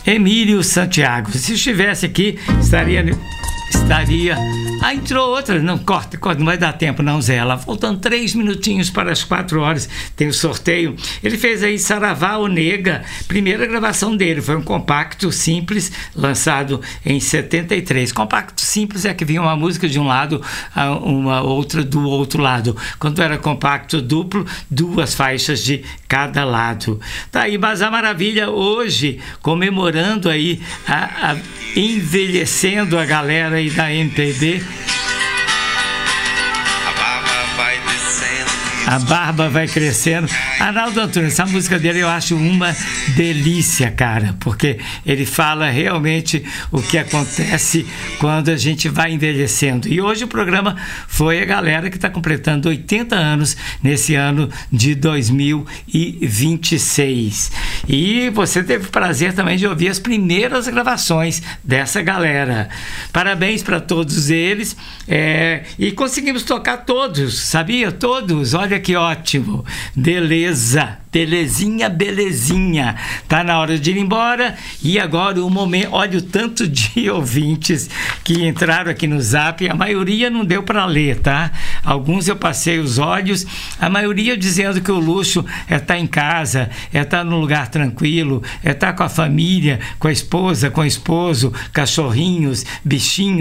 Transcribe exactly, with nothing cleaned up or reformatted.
Emílio Santiago. Se estivesse aqui, estaria... estaria... Ah, entrou outra. Não, corta, corta, não vai dar tempo não, Zé. Lá, faltando três minutinhos para as quatro horas, tem o sorteio. Ele fez aí Saravá ou Nega, primeira gravação dele. Foi um compacto simples, lançado em setenta e três. Compacto simples é que vinha uma música de um lado, uma outra do outro lado. Quando era compacto duplo, duas faixas de cada lado. Tá aí, mas a maravilha hoje, comemorando aí, a, a, envelhecendo a galera aí da M P B. A barba vai crescendo. Arnaldo Antunes, essa música dele eu acho uma delícia, cara, porque ele fala realmente o que acontece quando a gente vai envelhecendo. E hoje o programa foi a galera que está completando oitenta anos nesse ano de dois mil e vinte e seis. E você teve o prazer também de ouvir as primeiras gravações dessa galera. Parabéns para todos eles. É, e conseguimos tocar todos, sabia? Todos. Olha que ótimo. Beleza. Belezinha, belezinha. Tá na hora de ir embora. E agora o momento. Olha o tanto de ouvintes que entraram aqui no Zap. A maioria não deu para ler, tá? Alguns eu passei os olhos. A maioria dizendo que o luxo é estar em casa, é estar num lugar tranquilo, é estar com a família, com a esposa, com o esposo, cachorrinhos, bichinhos.